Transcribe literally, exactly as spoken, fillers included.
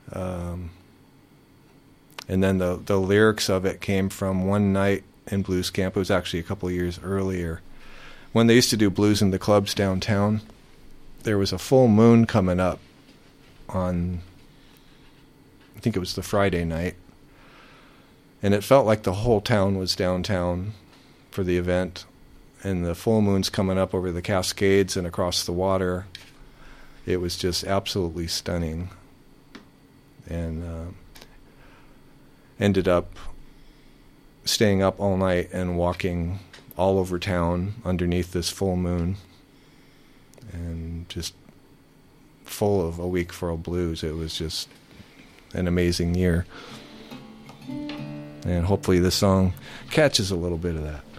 Um, and then the, the lyrics of it came from one night in blues camp. It was actually a couple of years earlier. When they used to do blues in the clubs downtown, there was a full moon coming up on, I think it was the Friday night. And it felt like the whole town was downtown for the event. And the full moon's coming up over the Cascades and across the water. It was just absolutely stunning. And uh, ended up staying up all night and walking all over town underneath this full moon. And just full of A Week for Old Blues. It was just an amazing year. And hopefully this song catches a little bit of that.